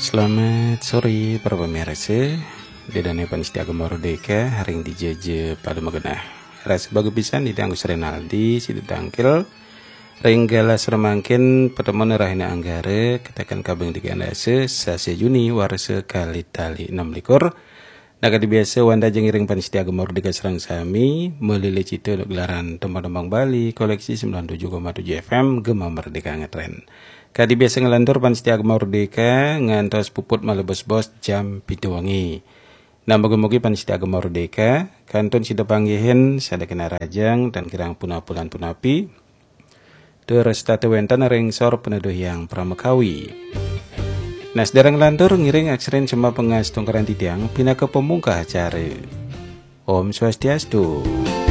Selamat sore para pemirsa. Dedane Panitia Agama Merdeka haring dijeje pada magenah. Rasa bagu pisan di Anggus Renaldi situ tangkil. Renggala seremangkin pertemuan rahina anggare katakan kabeng di ganase sase Juni warse kali tali 6 likur. Naga biasa wanda jengiring Panitia Agama Merdeka serang sami melili cito gelaran Tembang Bali koleksi 97,7 FM Gema Merdeka ngetren. Kadi biasa ngelantur Panitia Agama Merdeka ngantos puput malebos bos jam 7 wengi. Nah mugi-mugi Panitia Agama Merdeka kantun sida panggihin sada kena rajang dan kirang punapulan punapi terus tata wentan rengsor peneduh yang pramekawi. Nah sedereng lantur ngiring aksren cuma pengas tongkaran titiang pina ke pemungkah acara. Om Swastiastu.